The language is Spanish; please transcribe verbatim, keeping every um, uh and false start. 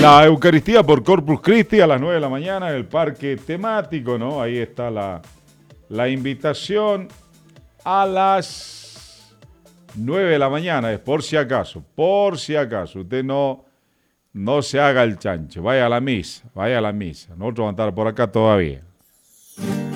La Eucaristía por Corpus Christi a las nueve de la mañana en el parque temático, ¿no? Ahí está la, la invitación a las nueve de la mañana, es por si acaso, por si acaso. Usted no, no se haga el chancho, vaya a la misa, vaya a la misa. Nosotros vamos a estar por acá todavía.